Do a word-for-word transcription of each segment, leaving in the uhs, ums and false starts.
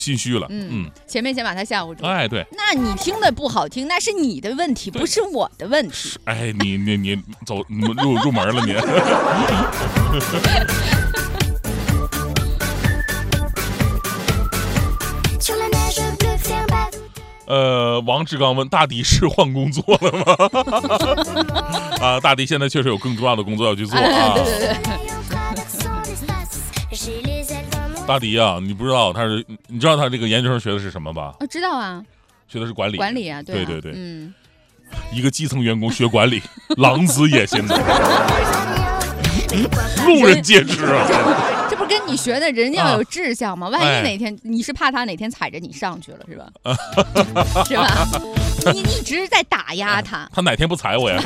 心虚了。 嗯， 嗯前面先把他吓唬住。 哎，对， 那你听的不好听，那是你的问题，不是我的问题。 哎，你你你走入入门了你。呃，王志刚问大迪是换工作了吗？啊，大迪现在确实有更重要的工作要去做啊。 哎、对对对。 大迪啊，你不知道他是，你知道他这个研究生学的是什么吧？ 我、哦、知道啊， 学的是管理。 管理啊，对啊对对对， 嗯， 一个基层员工学管理，狼子野心的，路人皆知啊。 这不跟你学的人要有志向吗？ 啊、 万一哪天、哎、你是怕他哪天踩着你上去了，是吧？是吧？你一直在打压他， 他哪天不踩我呀？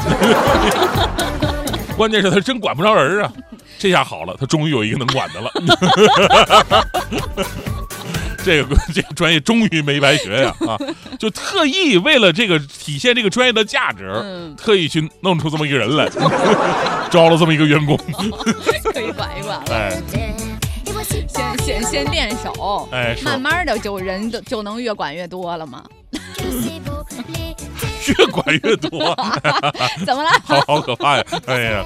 关键是他真管不着人啊。这下好了，他终于有一个能管的了。这个这个专业终于没白学呀！啊，就特意为了这个体现这个专业的价值，嗯、特意去弄出这么一个人来，招了这么一个员工， 可以管一管了。 哎， 先先先练手， 哎， 慢慢的就人就就能越管越多了嘛。 越管越多， 怎么了？ 好好可怕呀！哎呀。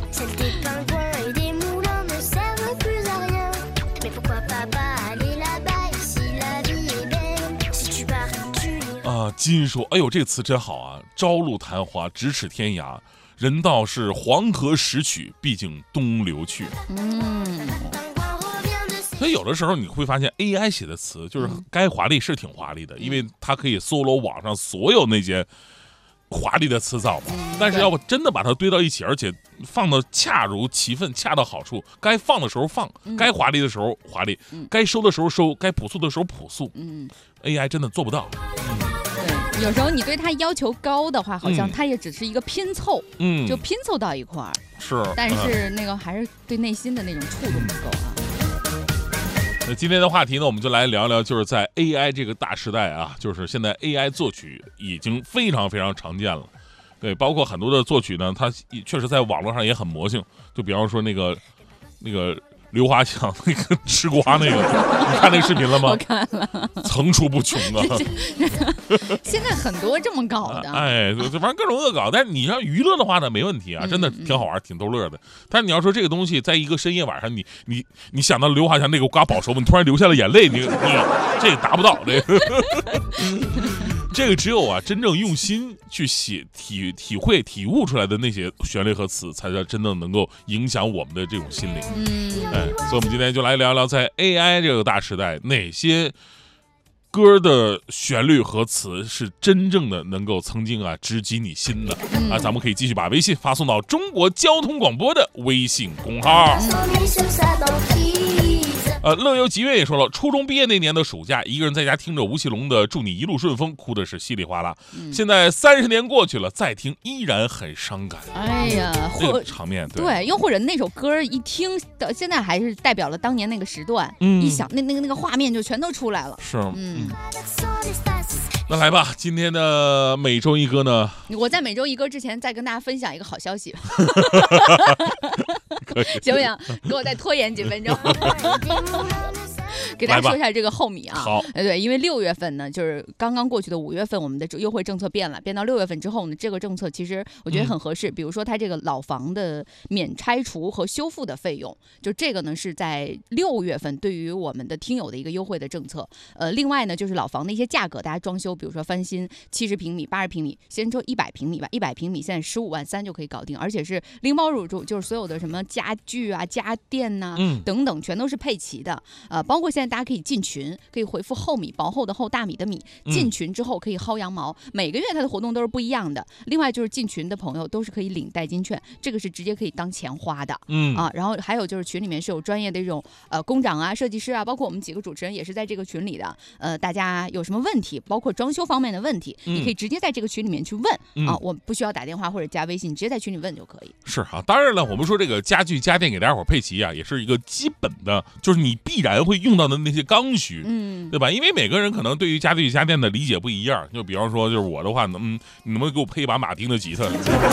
啊，金说：“哎呦，这个词真好啊！朝露昙花，咫尺天涯。人道是黄河拾取，毕竟东流去。”嗯，所以有的时候你会发现 A I 写的词就是该华丽是挺华丽的，因为它可以搜罗网上所有那些华丽的词藻嘛。但是要不真的把它堆到一起，而且放到恰如其分，恰到好处，该放的时候放，该华丽的时候华丽，该收的时候收，该朴素的时候朴素。嗯 ，A I 真的做不到。 有时候你对他要求高的话，好像他也只是一个拼凑，嗯，就拼凑到一块儿。 是， 但是那个还是对内心的那种触动不够啊。 那今天的话题呢，我们就来聊聊，就是在 A I 这个大时代啊，就是现在 A I 作曲已经非常非常常见了。对，包括很多的作曲呢，它确实在网络上也很魔性。就比方说那个那个。刘华强那个吃瓜那个，你看那个视频了吗？ 我看了， 层出不穷啊！ 现在很多这么搞的， 哎，这反正各种恶搞。但是你要娱乐的话呢，没问题啊，真的挺好玩，挺逗乐的。但是你要说这个东西，在一个深夜晚上，你你你想到刘华强那个瓜保熟，你突然流下了眼泪，你你这个达不到这个。这个只有啊，真正用心去写、体体会、体悟出来的那些旋律和词，才是真正能够影响我们的这种心灵。嗯，哎，所以我们今天就来聊聊，在 A I 这个大时代，哪些歌的旋律和词是真正的能够曾经啊直击你心的、嗯、啊！咱们可以继续把微信发送到中国交通广播的微信公号。呃，乐游吉月也说了，初中毕业那年的暑假，一个人在家听着吴奇隆的《祝你一路顺风》，哭的是稀里哗啦。嗯、现在三十年过去了，再听依然很伤感。 哎呀， 这个场面，对， 对，又或者那首歌一听到现在还是代表了当年那个时段，嗯，一想那那个那个画面就全都出来了。 是，嗯。那来吧，今天的每周一歌呢？ 我在每周一歌之前再跟大家分享一个好消息，行不行？给我再拖延几分钟。给大家说一下这个后米啊， 好， 对，因为六月份呢，就是刚刚过去的五月份，我们的优惠政策变了，变到六月份之后呢，这个政策其实我觉得很合适。嗯、比如说，它这个老房的免拆除和修复的费用，就这个呢是在六月份对于我们的听友的一个优惠的政策。呃，另外呢，就是老房的一些价格，大家装修，比如说翻新七十平米、八十平米，先说一百平米吧，一百平米现在十五万三就可以搞定，而且是拎包入住，就是所有的什么家具啊、家电呐、啊嗯、等等，全都是配齐的。呃，包括现在大家可以进群，可以回复厚米，薄厚的厚，大米的米。进群之后可以薅羊毛，嗯、每个月它的活动都是不一样的。另外就是进群的朋友都是可以领代金券，这个是直接可以当钱花的。嗯啊，然后还有就是群里面是有专业的这种呃工长啊、设计师啊，包括我们几个主持人也是在这个群里的。呃，大家有什么问题，包括装修方面的问题，嗯、你可以直接在这个群里面去问、嗯、啊，我不需要打电话或者加微信，你直接在群里问就可以。 是啊，当然了，我们说这个家具家电给大家伙配齐啊，也是一个基本的，就是你必然会用到的那些刚需，嗯，对吧？因为每个人可能对于家具家电的理解不一样，就比方说，就是我的话，嗯，你能不能给我配一把马丁的吉他？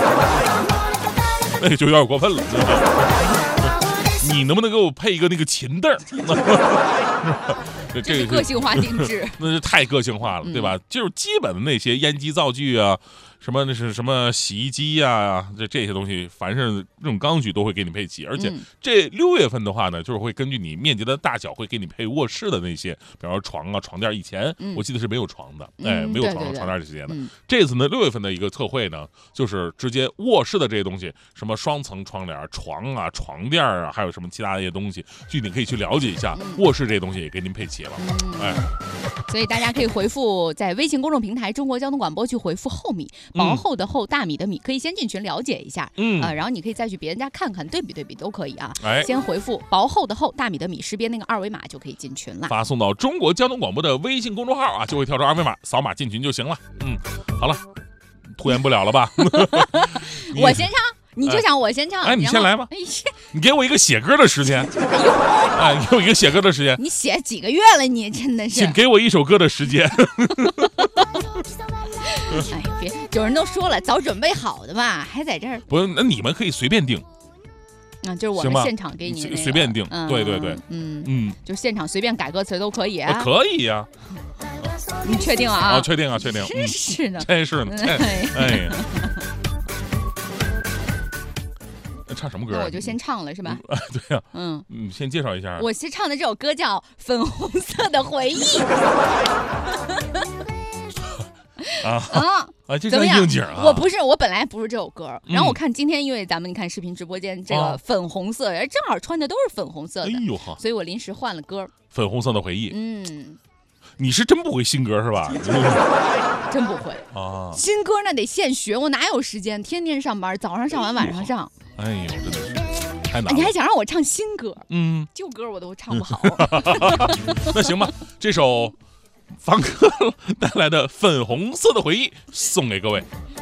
那就有点过分了。你能不能给我配一个那个琴凳？ 这这是个性化定制， 那是太个性化了，对吧？就是基本的那些烟机灶具啊，什么那是什么洗衣机呀，这这些东西，凡是这种钢具都会给你配齐。而且这六月份的话呢，就是会根据你面积的大小，会给你配卧室的那些，比方说床啊、床垫。以前我记得是没有床的，哎，没有床、床垫这些的。这次呢，六月份的一个测绘呢，就是直接卧室的这些东西，什么双层窗帘、床啊、床垫啊，还有什么其他的一些东西，具体可以去了解一下。卧室这些东西也给您配齐了，哎。 所以大家可以回复在微信公众平台中国交通广播去回复厚米，薄厚的厚，大米的米，可以先进群了解一下，嗯，呃，然后你可以再去别人家看看，对比对比都可以啊。哎，先回复薄厚的厚，大米的米，识别那个二维码就可以进群了。 发送到中国交通广播的微信公众号啊，就会跳出二维码，扫码进群就行了。嗯，好了，拖延不了了吧？ 我先唱。你就想我先唱， 哎，你先来吧。你给我一个写歌的时间，哎，你给我一个写歌的时间。 你写几个月了？你真的是。 请给我一首歌的时间。 哎，别，有人都说了，早准备好的嘛，还在这儿。 不，那你们可以随便定。 啊，就是我们现场给你、那个、 随便定，嗯、对对对， 嗯嗯，就现场随便改歌词都可以、啊啊，可以呀、 啊。你确定啊？ 啊，确定啊，确定。 真是的， 真是的，哎。哎唱什么歌、啊？ 那我就先唱了是吧？ 啊，对呀、啊， 嗯嗯，先介绍一下。 我是唱的这首歌叫《粉红色的回忆》 啊啊啊！这叫应景啊！ 我不是，我本来不是这首歌，然后我看今天因为咱们你看视频直播间这个粉红色，正好穿的都是粉红色的，哎呦哈！所以我临时换了歌。 粉红色的回忆， 嗯， 你是真不会新歌是吧？ 真不会啊！新歌那得现学，我哪有时间？天天上班，早上上完，晚上上。 哎呦，真的是太难了！ 你还想让我唱新歌？ 嗯， 旧歌我都唱不好。 那行吧，这首房客带来的《粉红色的回忆》送给各位。